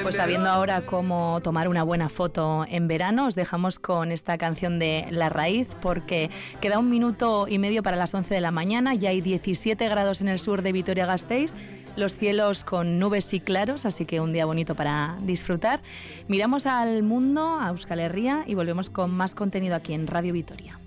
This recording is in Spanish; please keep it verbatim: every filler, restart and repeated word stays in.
Pues sabiendo ahora cómo tomar una buena foto en verano, os dejamos con esta canción de La Raíz, porque queda un minuto y medio para las once de la mañana, ya hay diecisiete grados en el sur de Vitoria-Gasteiz, los cielos con nubes y claros, así que un día bonito para disfrutar. Miramos al mundo, a Euskal Herria, y volvemos con más contenido aquí en Radio Vitoria.